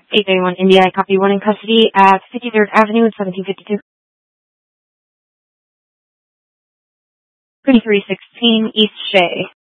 831 India, I copy 1 in custody at 53rd Avenue and 1752. 2316 East Shea.